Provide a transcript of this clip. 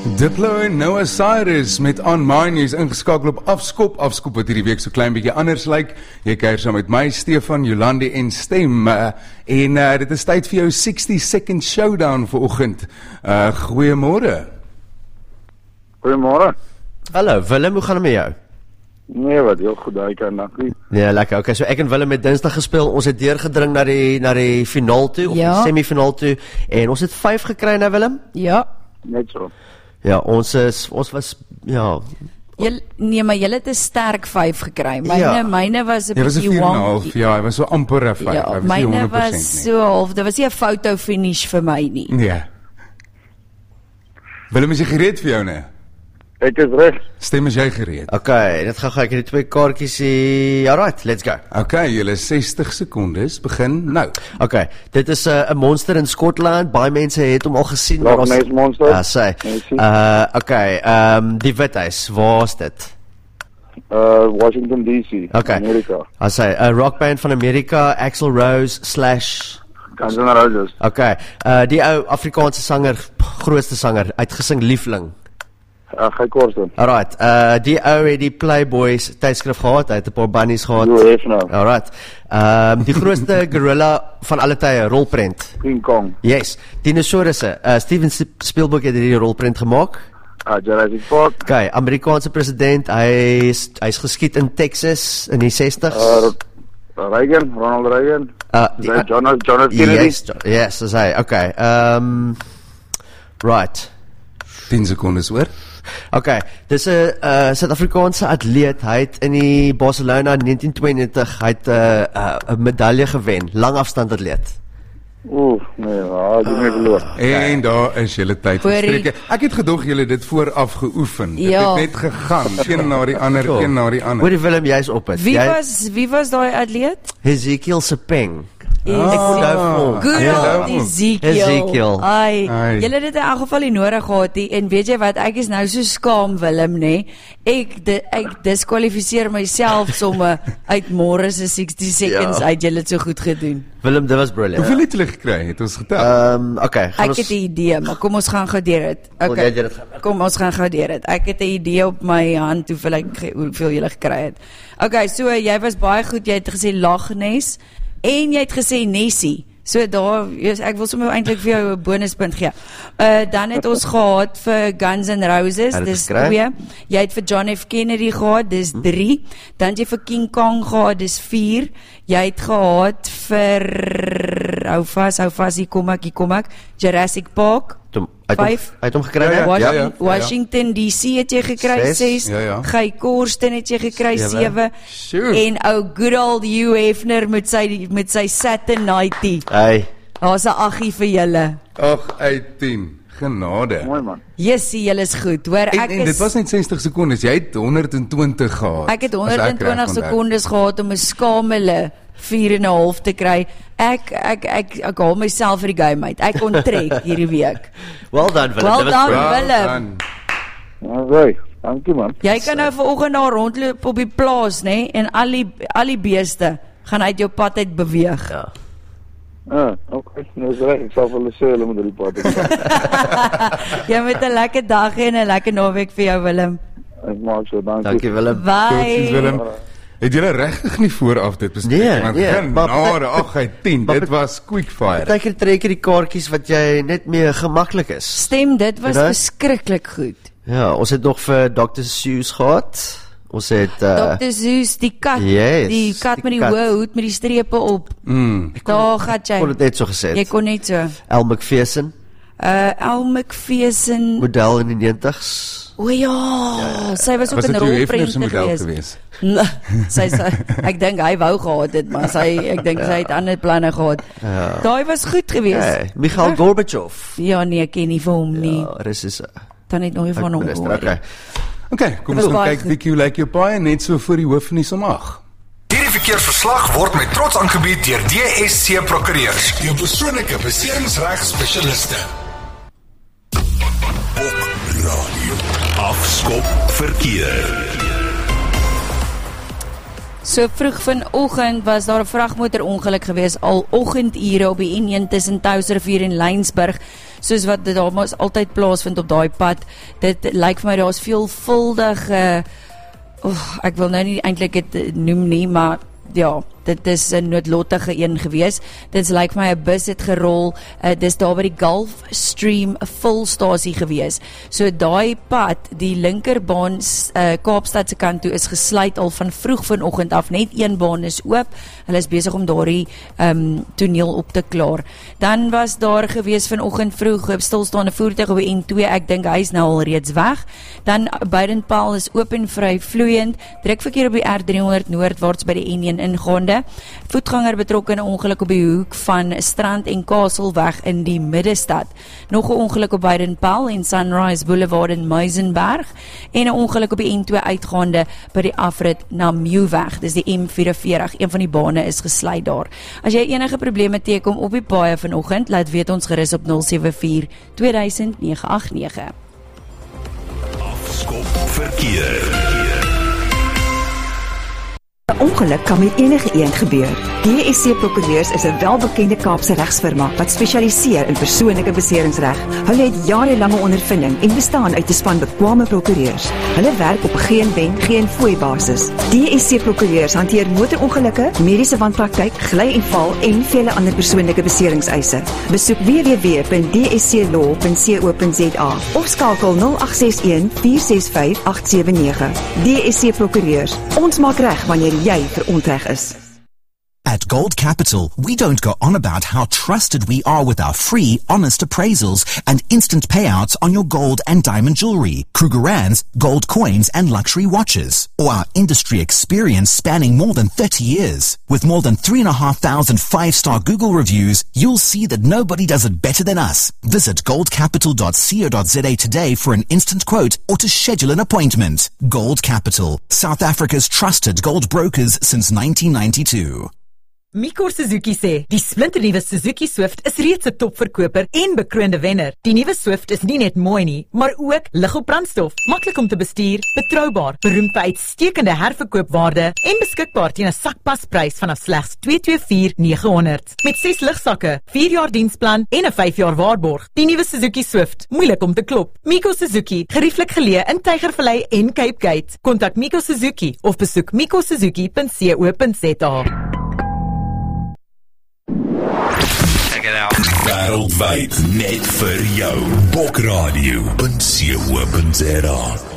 Diplo en Noah Cyrus met On Mine is ingeskakel op Afskop wat hierdie week so klein bietjie anders lyk. Jy kuier saam met my, Stefan, Jolande en Stem. Dit is tyd vir jou 60-second showdown vanoggend. Goeiemôre. Goeiemôre. Hallo, Willem, hoe gaan het met jou? Nee, wat heel goed, dankie. Ja, lekker. Okay, so ek en Willem het Dinsdag gespeel. Ons het deurgedring na die finaal toe, of die semifinaal toe, en ons het 5 gekry, nou Willem? Ja. Net so. Ja, ons was, ja... Nee, maar julle het 'n sterk 5 gekry. Myne was 'n bietjie wonk. Ja, hy was so amper 'n 5. Ja, myne was so half, dit was nie 'n foto finish vir my nie. Nee. Willem, is jy gereed vir jou, nee? Ek is reg. Stem, is jy gereed? Okay, dit gaan ek die 2 kaartjies hier. Alright, let's go. Okay, julle 60 sekondes begin nou. Okay, dit is 'n monster in Skotland. Baie mense het hom al gesien, maar ons monster. Ja, sê. Okay, die Withuis, waar is dit? Washington DC, okay. Amerika. As hy 'n rockband van Amerika, Axl Rose / Guns N' Roses. Okay, die ou Afrikaanse sanger, grootste sanger, uitgesing Liefling. Guy Korsten. Alright, die ou het die Playboys tydskrif gehad, hy het 'n paar bunnies gehad. Alright, die grootste gorilla van alle tye, rolprent. King Kong. Yes, dinosourusse, Steven Spielberg het hierdie rolprent gemaak. Jurassic Park. Okay, Amerikaanse president, hy's geskiet in Texas in die 60s. Ronald Reagan. John F. Kennedy. Yes, dis hy. Okay, right. 10 sekondes oor. Okay, dis 'n Suid-Afrikaanse atleet. Hy het in die Barcelona 1992 hy het 'n medalje gewen, langafstand atleet. Nee, ek het nie verloor. En daar is julle tyd verstreke. Ek het gedog julle dit vooraf geoefen. Dit het net gegaan, een na die ander. Hoorie Willem, jy's op het. Wie was daai atleet? Ezekiel Sepeng. Good old Ezekiel. Julle het dit in elk geval nie nodig gehad nie. En weet jy wat, ek is nou so skaam, Willem, nê? Ek diskwalifiseer myself somme uit môre se 60 seconds uit. Julle het so goed gedoen. Willem, dit was brilliant. Hoeveel het julle gekry? Het ons getel? Okay, ek het 'n idee, maar kom ons gaan gou deur dit. Okay. Kom ons gaan gou deur dit. Ek het 'n idee op my hand hoeveel julle gekry het. Okay, so jy was baie goed. Jy het gesê Loch Ness en jy het gesê Nessie. So daar, ek wil sommer eintlik vir jou 'n bonuspunt gee. Dan het ons gehad vir Guns N' Roses, dis 2. Jy het vir John F. Kennedy gehad, dis 3. Dan het jy vir King Kong gehad, dis 4. Jy het gehad vir hou vas, hier kom ek. Jurassic Park. 5. Hy het hom gekry. Washington DC het jy gekry 6. Guy Korsten het jy gekry 7. En ou good old Hugh Hefner met sy Saturn Nighty. Daar's 'n 8 vir julle. 8 uit 10. Genade. Mooi man. Jessie, julle is goed. Hoor, en dit was net 60 sekondes. Jy het 120 gehad. Ek het 120 sekondes gehad om 'n skamele 4,5 te kry. Ek haal myself vir die game uit. Ek kon trek hierdie week. Well done, Willem. Well done, Willem. Okay, dankie man. Jy kan nou vanoggend daar rondloop op die plaas, nê? En al die beeste gaan uit jou pad uit beweeg. Ja. Okay, nou is reg. Ek sal vir hulle sê hulle moet die pad uit. Jy met 'n lekker dag en 'n lekker naweek vir jou, Willem. Ek maak so, dankie. Dankie, Willem. Bye. Het julle regtig nie vooraf dit bespreek? Nee. 8 uit 10, dit was quickfire. Partykeer trek jy die kaartjies wat jy net meer gemaklik is. Stem, dit was verskriklik goed. Ja, ons het nog vir Dr. Seuss gehad. Ons het Dr. Seuss, die kat, die kat met die hoë hoed met die strepe op. Daar gaan jy. Kon dit net so gesê. Jy kon net so. Elle Macpherson. Elle Macpherson. Model in die 90s. O ja, sy was ook 'n rolprent geweest. Ek dink hy wou gehad het, maar ek dink sy het ander planne gehad. Daai was goed geweest. Mikhail Gorbachev. Ja, nee, ek ken nie vir hom nie. Ja, Russiese. Dan het nog nie van hom gehoor. Okay, kom ons kyk bietjie hoe lyk jou paai net so voor die hoofnuus om 8. Hierdie verkeersverslag word met trots aangebied deur DSC Prokureurs, jou persoonlike beservingsregspesialiste. Op radio. Afskop verkeer. So vroeg vanoggend was daar 'n vragmotorongeluk gewees al oggendure op die N1 tussen Touwsrivier en Lynsburg, soos wat dit daar mos altyd plaasvind op daai pad. Dit lyk vir my daar's veelvuldig ek wil nou nie eintlik dit noem nie, maar ja, dit is 'n noodlottige een gewees. Dit lyk my 'n bus het gerol, dis daar by die Gulfstream volstasie gewees. So daai pad, die linkerbaan Kaapstad se kant toe is gesluit al van vroeg vanoggend af, net een baan is oop. Hulle is besig om daardie toneel op te klaar. Dan was daar gewees vanoggend vroeg 'n stilstaande voertuig op die N2, ek dink hy is nou al reeds weg. Dan Beitenpaal is oop en vry vloeiend, drukverkeer op die R300 noordwaarts by die N1 ingaande. Voetganger betrokke in 'n ongeluk op die hoek van Strand en Kaselweg in die middestad. Nog 'n ongeluk op Beitenpaal en Sunrise Boulevard in Muizenberg en 'n ongeluk op die N2 uitgaande by die afrit na Nieuwweg. Dis die M44. Een van die bane is gesluit daar. As jy enige probleme teekom op die paaie vanoggend, laat weet ons gerus op 074 2000 989. Afskop verkeer. 'n Ongeluk kan met enige een gebeur. DSC Prokureurs is 'n welbekende Kaapse regsfirma wat spesialiseer in persoonlike beseringsreg. Hulle het jarelange ondervinding en bestaan uit 'n span bekwame prokureurs. Hulle werk op geen wen, geen fooi basis. DSC Prokureurs hanteer motorongelukke, mediese wanpraktyk, gly en val en vele ander persoonlike beseringseise. Besoek www.dsclaw.co.za of skakel 0861 465 879. DSC Prokureurs. Ons maak reg wanneer jy verontreg is. At Gold Capital, we don't go on about how trusted we are with our free, honest appraisals and instant payouts on your gold and diamond jewelry, Krugerrands, gold coins and luxury watches, or our industry experience spanning more than 30 years. With more than 3,500 five-star Google reviews, you'll see that nobody does it better than us. Visit goldcapital.co.za today for an instant quote or to schedule an appointment. Gold Capital, South Africa's trusted gold brokers since 1992. Mikor Suzuki sê, die splinternuwe Suzuki Swift is reeds 'n topverkoper en bekroonde wenner. Die nuwe Swift is nie net mooi nie, maar ook lig op brandstof, maklik om te bestuur, betroubaar, beroemd vir uitstekende herverkoopwaarde en beskikbaar teen 'n sakpasprys vanaf slegs $224,900. Met 6 ligsakke, 4 jaar diensplan en 'n 5 jaar waarborg. Die nuwe Suzuki Swift, moeilik om te klop. Miko Suzuki, gerieflik geleë in Tygervallei en Cape Gate. Kontak Miko Suzuki of besoek mikosuzuki.co.za. Wêreldwyd net vir jou. Bokradio.co.za